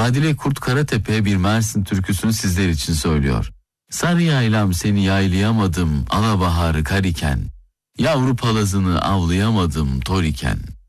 Adile Kurt Karatepe bir Mersin türküsünü sizler için söylüyor. Sarı yaylam seni yaylayamadım alabaharı kar iken, yavru palazını avlayamadım tor iken.